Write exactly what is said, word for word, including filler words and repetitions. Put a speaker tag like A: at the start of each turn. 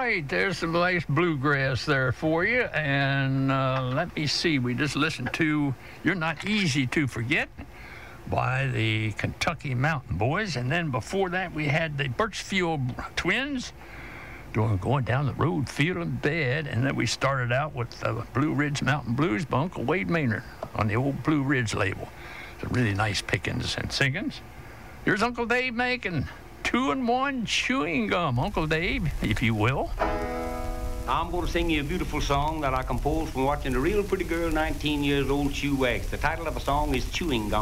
A: right, there's some nice bluegrass there for you. And uh, let me see, we just listened to You're Not Easy to Forget by the Kentucky Mountain Boys. And then before that, we had the Birchfield Twins doing Going Down the Road Feeling Bad. And then we started out with the Blue Ridge Mountain Blues by Uncle Wade Maynard on the old Blue Ridge label. Some really nice pickings and singings. Here's Uncle Dave making two-in-one chewing gum. Uncle Dave, if you will.
B: I'm going to sing you a beautiful song that I composed from watching a real pretty girl, nineteen years old, chew wax. The title of the song is Chewing Gum.